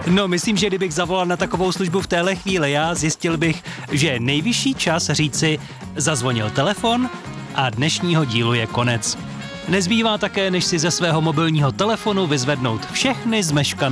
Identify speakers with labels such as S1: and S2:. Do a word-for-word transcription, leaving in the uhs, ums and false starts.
S1: No, myslím, že kdybych zavolal na takovou službu v téhle chvíli já, zjistil bych, že je nejvyšší čas říci zazvonil telefon a dnešního dílu je konec. Nezbývá také, než si ze svého mobilního telefonu vyzvednout všechny zmeškané